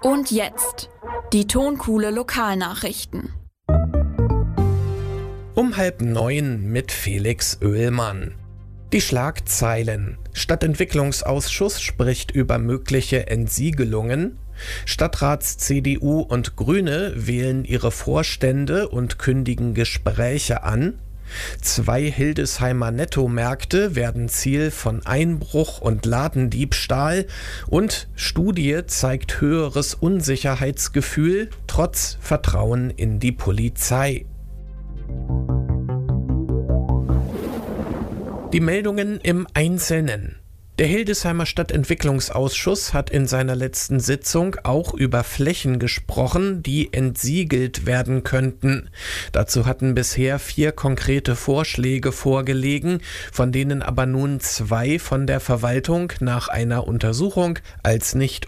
Und jetzt die Tonkuhle Lokalnachrichten. Um 8:30 mit Felix Oehlmann. Die Schlagzeilen. Stadtentwicklungsausschuss spricht über mögliche Entsiegelungen. Stadtrats CDU und Grüne wählen ihre Vorstände und kündigen Gespräche an. 2 Hildesheimer Nettomärkte werden Ziel von Einbruch und Ladendiebstahl. Und Studie zeigt höheres Unsicherheitsgefühl trotz Vertrauen in die Polizei. Die Meldungen im Einzelnen. Der Hildesheimer Stadtentwicklungsausschuss hat in seiner letzten Sitzung auch über Flächen gesprochen, die entsiegelt werden könnten. Dazu hatten bisher 4 konkrete Vorschläge vorgelegen, von denen aber nun 2 von der Verwaltung nach einer Untersuchung als nicht